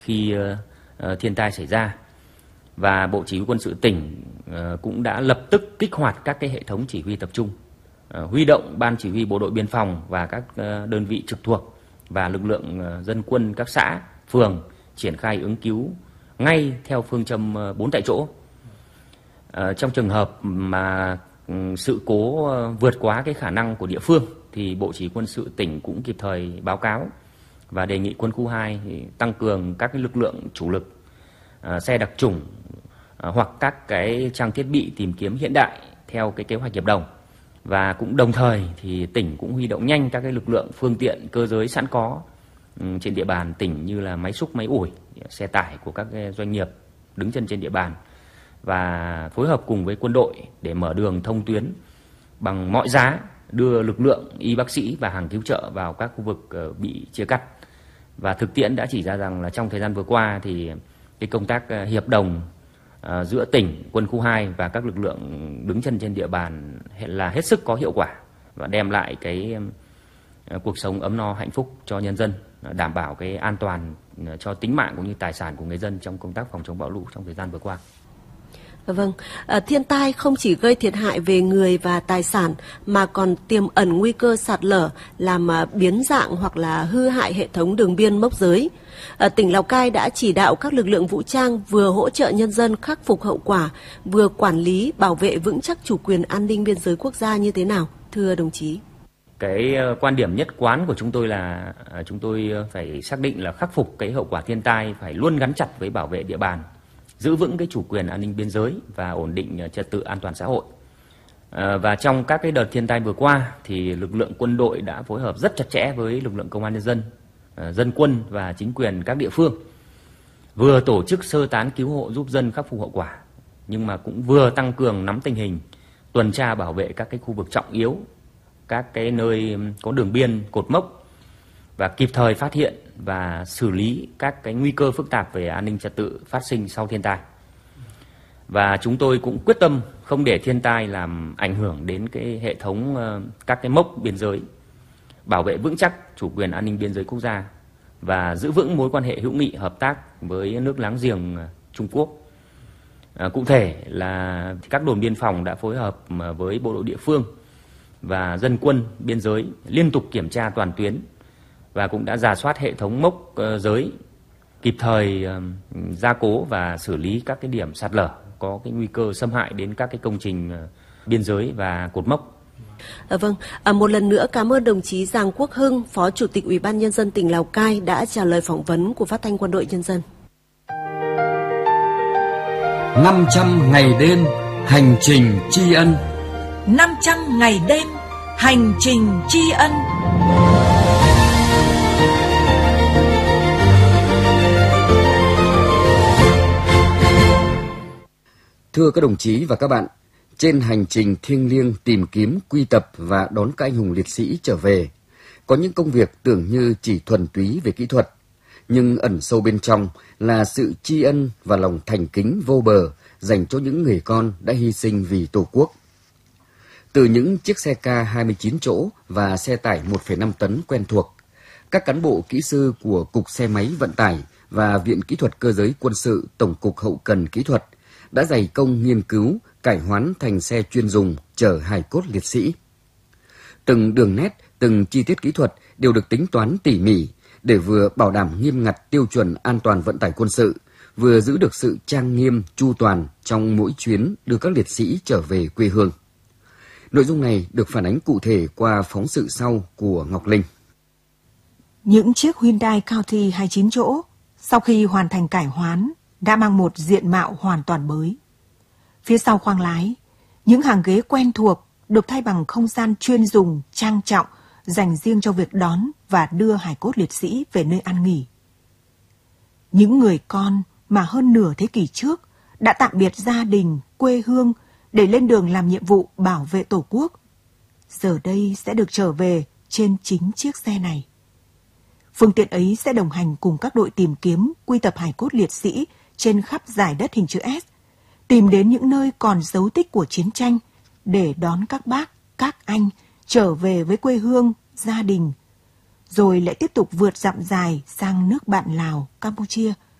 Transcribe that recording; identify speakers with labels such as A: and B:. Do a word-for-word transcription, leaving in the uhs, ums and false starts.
A: khi uh, thiên tai xảy ra. Và Bộ Chỉ huy Quân sự tỉnh uh, cũng đã lập tức kích hoạt các cái hệ thống chỉ huy tập trung, uh, huy động Ban Chỉ huy Bộ đội Biên phòng và các uh, đơn vị trực thuộc và lực lượng uh, dân quân các xã, phường triển khai ứng cứu ngay theo phương châm uh, bốn tại chỗ. Uh, trong trường hợp mà um, sự cố uh, vượt quá cái khả năng của địa phương thì Bộ Chỉ huy Quân sự tỉnh cũng kịp thời báo cáo và đề nghị quân khu hai tăng cường các cái lực lượng chủ lực, uh, xe đặc chủng uh, hoặc các cái trang thiết bị tìm kiếm hiện đại theo cái kế hoạch hiệp đồng. Và cũng đồng thời thì tỉnh cũng huy động nhanh các cái lực lượng phương tiện cơ giới sẵn có um, trên địa bàn tỉnh như là máy xúc, máy ủi, xe tải của các doanh nghiệp đứng chân trên địa bàn, và phối hợp cùng với quân đội để mở đường thông tuyến bằng mọi giá, đưa lực lượng y bác sĩ và hàng cứu trợ vào các khu vực bị chia cắt. Và thực tiễn đã chỉ ra rằng là trong thời gian vừa qua thì cái công tác hiệp đồng uh, giữa tỉnh, quân khu hai và các lực lượng đứng chân trên địa bàn là hết sức có hiệu quả và đem lại cái uh, cuộc sống ấm no hạnh phúc cho nhân dân, uh, đảm bảo cái an toàn uh, cho tính mạng cũng như tài sản của người dân trong công tác phòng chống bão lũ trong thời gian vừa qua.
B: Vâng, à, thiên tai không chỉ gây thiệt hại về người và tài sản mà còn tiềm ẩn nguy cơ sạt lở, làm à, biến dạng hoặc là hư hại hệ thống đường biên mốc giới. À, tỉnh Lào Cai đã chỉ đạo các lực lượng vũ trang vừa hỗ trợ nhân dân khắc phục hậu quả, vừa quản lý, bảo vệ vững chắc chủ quyền an ninh biên giới quốc gia như thế nào, thưa đồng chí?
A: Cái quan điểm nhất quán của chúng tôi là chúng tôi phải xác định là khắc phục cái hậu quả thiên tai phải luôn gắn chặt với bảo vệ địa bàn, giữ vững cái chủ quyền an ninh biên giới và ổn định trật tự an toàn xã hội. À, và trong các cái đợt thiên tai vừa qua thì lực lượng quân đội đã phối hợp rất chặt chẽ với lực lượng công an nhân dân, à, dân quân và chính quyền các địa phương, vừa tổ chức sơ tán cứu hộ giúp dân khắc phục hậu quả, nhưng mà cũng vừa tăng cường nắm tình hình, tuần tra bảo vệ các cái khu vực trọng yếu, các cái nơi có đường biên, cột mốc, và kịp thời phát hiện và xử lý các cái nguy cơ phức tạp về an ninh trật tự phát sinh sau thiên tai. Và chúng tôi cũng quyết tâm không để thiên tai làm ảnh hưởng đến cái hệ thống các cái mốc biên giới, bảo vệ vững chắc chủ quyền an ninh biên giới quốc gia và giữ vững mối quan hệ hữu nghị hợp tác với nước láng giềng Trung Quốc. À, cụ thể là các đồn biên phòng đã phối hợp với bộ đội địa phương và dân quân biên giới liên tục kiểm tra toàn tuyến và cũng đã rà soát hệ thống mốc uh, giới, kịp thời uh, gia cố và xử lý các cái điểm sạt lở có cái nguy cơ xâm hại đến các cái công trình uh, biên giới và cột mốc.
B: À, vâng, à, một lần nữa cảm ơn đồng chí Giàng Quốc Hưng, Phó Chủ tịch Ủy ban Nhân dân tỉnh Lào Cai đã trả lời phỏng vấn của Phát thanh Quân đội Nhân dân.
C: năm trăm ngày đêm hành trình tri ân.
D: năm trăm ngày đêm hành trình tri ân.
C: Thưa các đồng chí và các bạn, trên hành trình thiêng liêng tìm kiếm, quy tập và đón các anh hùng liệt sĩ trở về, có những công việc tưởng như chỉ thuần túy về kỹ thuật, nhưng ẩn sâu bên trong là sự tri ân và lòng thành kính vô bờ dành cho những người con đã hy sinh vì Tổ quốc. Từ những chiếc xe ca hai mươi chín chỗ và xe tải một phẩy năm tấn quen thuộc, các cán bộ kỹ sư của Cục Xe máy Vận tải và Viện Kỹ thuật Cơ giới Quân sự Tổng cục Hậu cần Kỹ thuật đã dày công nghiên cứu, cải hoán thành xe chuyên dùng chở hài cốt liệt sĩ. Từng đường nét, từng chi tiết kỹ thuật đều được tính toán tỉ mỉ để vừa bảo đảm nghiêm ngặt tiêu chuẩn an toàn vận tải quân sự, vừa giữ được sự trang nghiêm, chu toàn trong mỗi chuyến đưa các liệt sĩ trở về quê hương. Nội dung này được phản ánh cụ thể qua phóng sự sau của Ngọc Linh.
D: Những chiếc Hyundai County hai mươi chín chỗ sau khi hoàn thành cải hoán đã mang một diện mạo hoàn toàn mới. Phía sau khoang lái, những hàng ghế quen thuộc được thay bằng không gian chuyên dùng, trang trọng, dành riêng cho việc đón và đưa hài cốt liệt sĩ về nơi an nghỉ. Những người con mà hơn nửa thế kỷ trước đã tạm biệt gia đình, quê hương để lên đường làm nhiệm vụ bảo vệ Tổ quốc, giờ đây sẽ được trở về trên chính chiếc xe này. Phương tiện ấy sẽ đồng hành cùng các đội tìm kiếm, quy tập hài cốt liệt sĩ trên khắp dải đất hình chữ S, tìm đến những nơi còn dấu tích của chiến tranh để đón các bác, các anh trở về với quê hương, gia đình, rồi lại tiếp tục vượt dặm dài sang nước bạn Lào, Campuchia